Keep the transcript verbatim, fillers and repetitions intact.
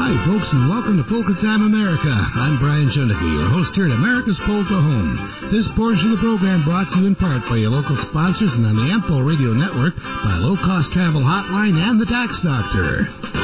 Hi, folks, and welcome to Polka Time America. I'm Brian Schoenecke, your host here at America's Polka Home. This portion of the program brought to you in part by your local sponsors and on the Ample Radio Network by Low Cost Travel Hotline and the Tax Doctor.